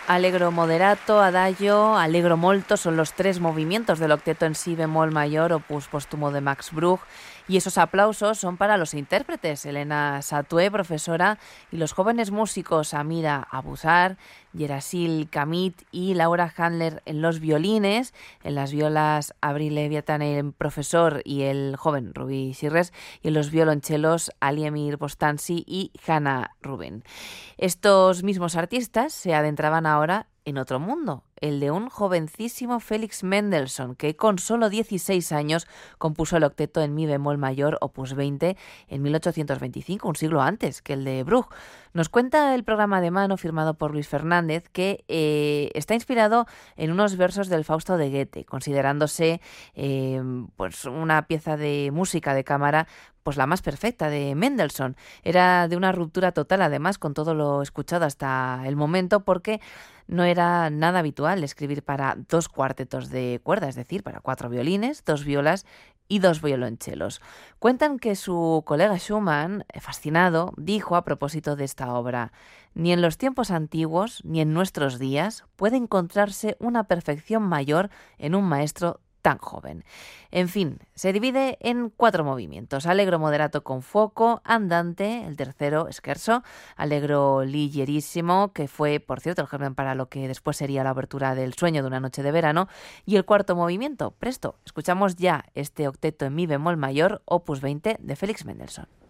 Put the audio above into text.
Allegro moderato, adagio, allegro molto son los tres movimientos del octeto en si bemol mayor, opus póstumo de Max Bruch, y esos aplausos son para los intérpretes, Elena Satué, profesora, y los jóvenes músicos Amira Abuzar, Yerasil Kamit y Laura Handler en los violines, en las violas Abril Leviatán, el profesor, y el joven Rubí Sirres, y en los violonchelos Aliemir Bostansi y Hanna Rubin. Estos mismos artistas se adentraban ahora en otro mundo, el de un jovencísimo Felix Mendelssohn, que con solo 16 años compuso el octeto en mi bemol mayor, opus 20, en 1825, un siglo antes que el de Bruch. Nos cuenta el programa de mano firmado por Luis Fernández que está inspirado en unos versos del Fausto de Goethe, considerándose pues una pieza de música de cámara pues la más perfecta de Mendelssohn. Era de una ruptura total, además, con todo lo escuchado hasta el momento, porque no era nada habitual escribir para dos cuartetos de cuerda, es decir, para 4 violines, 2 violas y 2 violonchelos. Cuentan que su colega Schumann, fascinado, dijo a propósito de esta obra: ni en los tiempos antiguos ni en nuestros días puede encontrarse una perfección mayor en un maestro tan joven. En fin, se divide en 4 movimientos: allegro moderato con fuoco, andante, el tercero scherzo, allegro liggerissimo, que fue, por cierto, el germen para lo que después sería la abertura del Sueño de una noche de verano, y el cuarto movimiento, presto. Escuchamos ya este octeto en mi bemol mayor, opus 20, de Felix Mendelssohn.